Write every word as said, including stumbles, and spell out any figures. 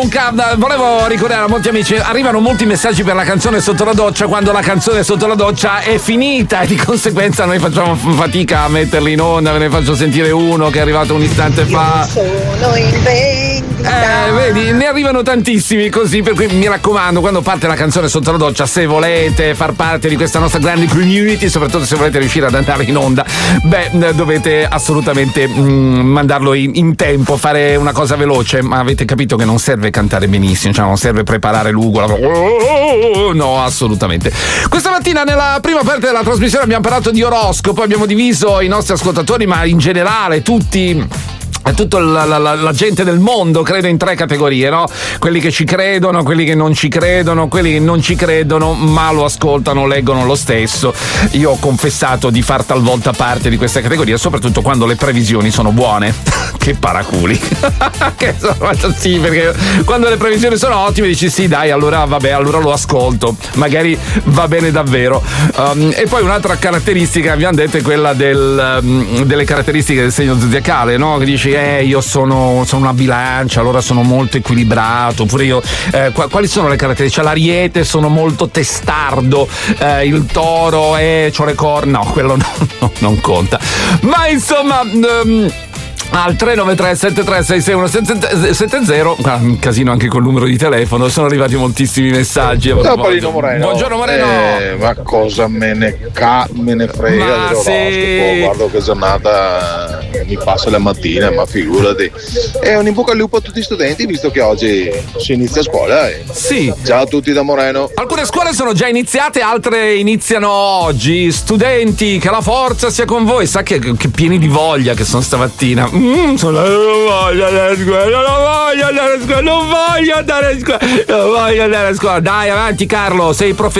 Franca, volevo ricordare a molti amici, arrivano molti messaggi per la canzone Sotto la doccia quando la canzone Sotto la doccia è finita e di conseguenza noi facciamo fatica a metterli in onda. Ve ne faccio sentire uno che è arrivato un istante fa. Io sono in vendita. Eh, vedi, ne arrivano tantissimi così, per cui mi raccomando, quando parte la canzone Sotto la doccia, se volete far parte di questa nostra grande community, soprattutto se volete riuscire ad andare in onda, beh, dovete assolutamente mm, mandarlo in, in tempo, fare una cosa veloce, ma avete capito che non serve cantare benissimo, cioè non serve preparare l'ugola, no, assolutamente. Questa mattina nella prima parte della trasmissione abbiamo parlato di oroscopo, abbiamo diviso i nostri ascoltatori, ma in generale tutti, tutta la, la, la gente del mondo crede in tre categorie, no? Quelli che ci credono, quelli che non ci credono, quelli che non ci credono ma lo ascoltano, leggono lo stesso. Io ho confessato di far talvolta parte di questa categoria, soprattutto quando le previsioni sono buone. Che paraculi. Che sono, sì, perché quando le previsioni sono ottime dici sì dai, allora vabbè, allora lo ascolto, magari va bene davvero. Um, e poi un'altra caratteristica abbiamo detto è quella del, um, delle caratteristiche del segno zodiacale, no? Che dici eh io sono, sono una bilancia, allora sono molto equilibrato, oppure io eh, quali sono le caratteristiche? Cioè, l'ariete sono molto testardo, eh, il toro e c'ho le corna, no, quello no, no, non conta, ma insomma um, al tre nove tre sette tre sei sei uno sette zero, un casino anche col numero di telefono, sono arrivati moltissimi messaggi. Ciao Paolino Moreno. Buongiorno Moreno. Eh, ma cosa me ne ca me ne frega ma dell'oroscopo, sì. guardo che giornata mi passa la mattina, ma figurati. È un in bocca al lupo a tutti gli studenti, visto che oggi si inizia scuola. Eh. Sì. Ciao a tutti da Moreno. Alcune scuole sono già iniziate, altre iniziano oggi. Studenti, che la forza sia con voi. Sa che, che pieni di voglia che sono stamattina. Mm, sono, non voglio andare a scuola, non voglio andare a scuola, non voglio andare a scuola, non voglio andare a scuola. Dai, avanti Carlo, sei professore.